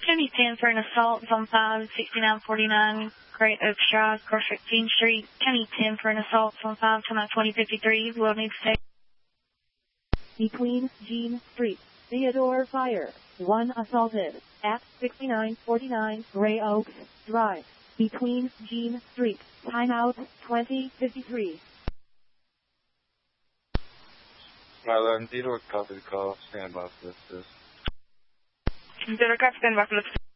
Kenny 10 for an assault on 56949 Great Oak Drive, Cross 15th Street. Kenny 10 for an assault on 5292053. Will need to take. Between Jean Street, Theodore Fire. 1 assaulted at 6949 Gray Oaks Drive. Between Jean Street. Timeout 2053. Rylan, Theodore, copy the call. Stand by for this. Theodore, copy, stand by for this.